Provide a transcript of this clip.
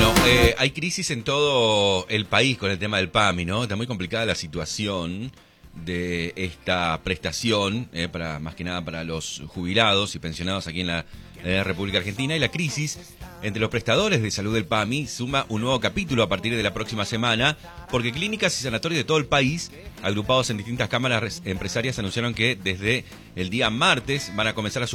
Bueno, hay crisis en todo el país con el tema del PAMI, ¿no? Está muy complicada la situación de esta prestación, para más que nada para los jubilados y pensionados aquí en la República Argentina. Y la crisis entre los prestadores de salud del PAMI suma un nuevo capítulo a partir de la próxima semana, porque clínicas y sanatorios de todo el país, agrupados en distintas cámaras empresarias, anunciaron que desde el día martes van a comenzar a